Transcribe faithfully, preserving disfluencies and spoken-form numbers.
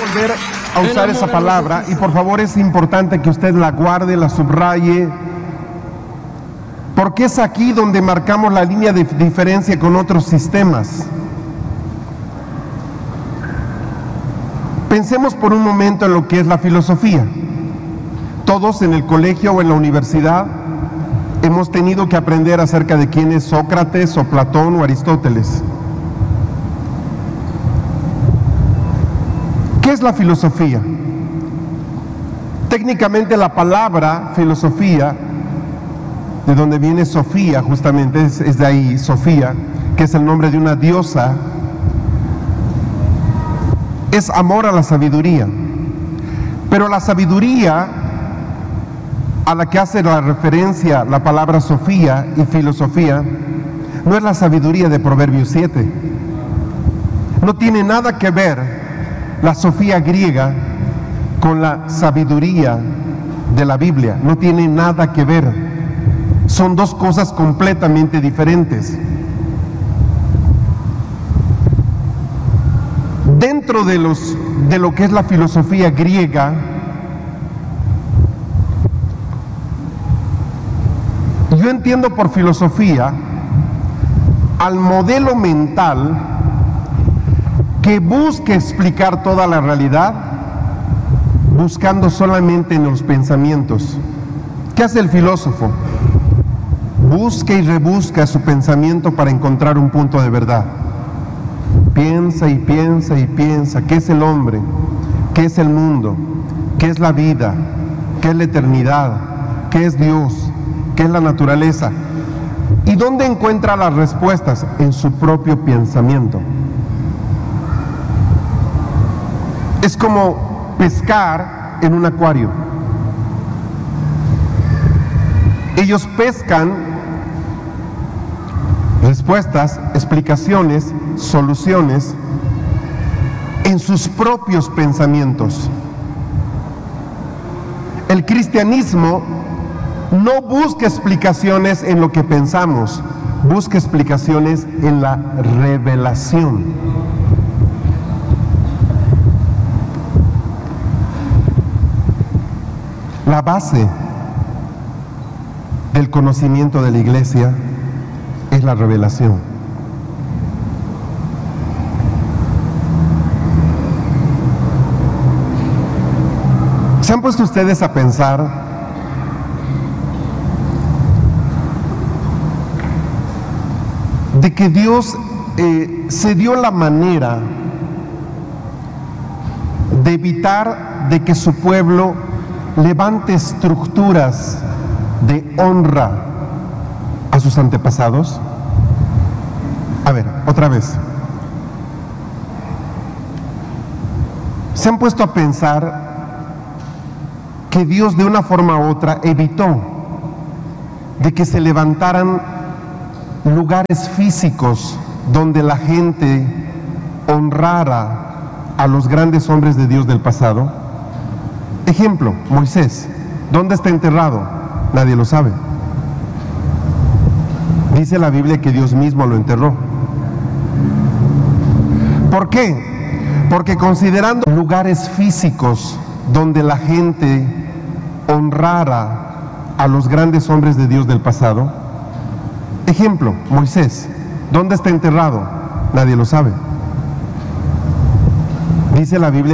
volver a usar esa palabra y por favor es importante que usted la guarde, la subraye, porque es aquí donde marcamos la línea de diferencia con otros sistemas. Pensemos por un momento en lo que es la filosofía. Todos en el colegio o en la universidad hemos tenido que aprender acerca de quién es Sócrates o Platón o Aristóteles. ¿Qué es la filosofía? Técnicamente la palabra filosofía, de donde viene Sofía, justamente es, es de ahí Sofía, que es el nombre de una diosa, es amor a la sabiduría. Pero la sabiduría a la que hace la referencia la palabra Sofía y filosofía no es la sabiduría de Proverbios siete. No tiene nada que ver la Sofía griega con la sabiduría de la Biblia. No tiene nada que ver. Son dos cosas completamente diferentes. Dentro de, los, de lo que es la filosofía griega, yo entiendo por filosofía al modelo mental que busque explicar toda la realidad buscando solamente en los pensamientos. ¿Qué hace el filósofo? Busca y rebusca su pensamiento para encontrar un punto de verdad. Piensa y piensa y piensa. ¿Qué es el hombre? ¿Qué es el mundo? ¿Qué es la vida? ¿Qué es la eternidad? ¿Qué es Dios? ¿Qué es la naturaleza? ¿Y dónde encuentra las respuestas? En su propio pensamiento. Es como pescar en un acuario. Ellos pescan respuestas, explicaciones, soluciones en sus propios pensamientos. El cristianismo no busca explicaciones en lo que pensamos, busca explicaciones en la revelación. La base del conocimiento de la iglesia es la revelación. ¿Se han puesto ustedes a pensar de que Dios eh, se dio la manera de evitar de que su pueblo levante estructuras de honra a sus antepasados? A ver, otra vez. ¿Se han puesto a pensar que Dios de una forma u otra evitó de que se levantaran lugares físicos donde la gente honrara a los grandes hombres de Dios del pasado? Ejemplo, Moisés. ¿Dónde está enterrado? Nadie lo sabe. Dice la Biblia que Dios mismo lo enterró. ¿Por qué? Porque considerando lugares físicos donde la gente honrara a los grandes hombres de Dios del pasado. Ejemplo, Moisés. ¿Dónde está enterrado? Nadie lo sabe. Dice la Biblia